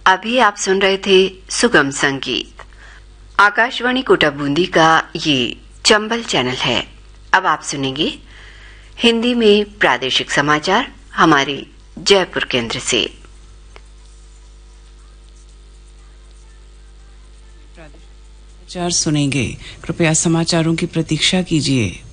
अभी आप सुन रहे थे सुगम संगीत। आकाशवाणी कोटा बूंदी का ये चंबल चैनल है। अब आप सुनेंगे हिंदी में प्रादेशिक समाचार हमारे जयपुर केंद्र से। समाचार सुनेंगे, कृपया समाचारों की प्रतीक्षा कीजिए।